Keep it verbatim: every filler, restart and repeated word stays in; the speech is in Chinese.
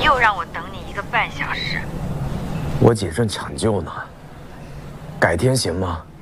又让我等你一个半小时。 我姐正抢救呢，改天行吗？